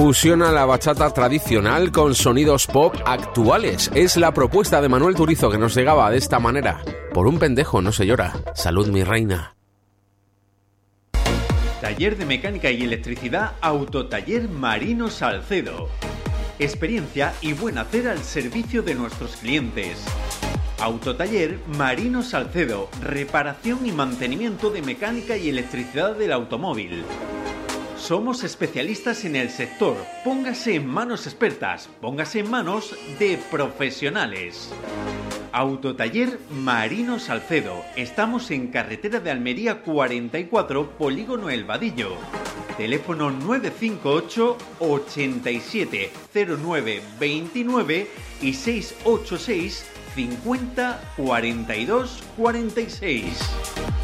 fusiona la bachata tradicional con sonidos pop actuales. Es la propuesta de Manuel Turizo, que nos llegaba de esta manera. Por un pendejo no se llora. Salud, mi reina. Taller de mecánica y electricidad Autotaller Marino Salcedo. Experiencia y buen hacer al servicio de nuestros clientes. Autotaller Marino Salcedo. Reparación y mantenimiento de mecánica y electricidad del automóvil. Somos especialistas en el sector. Póngase en manos expertas. Póngase en manos de profesionales. Autotaller Marino Salcedo. Estamos en carretera de Almería 44, Polígono El Vadillo. Teléfono 958 87 09 29 y 686 50 42 46.